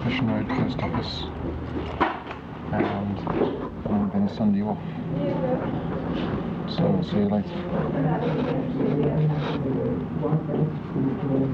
Fishing Road Post Office, and I'm going to send you off. So I'll see you later.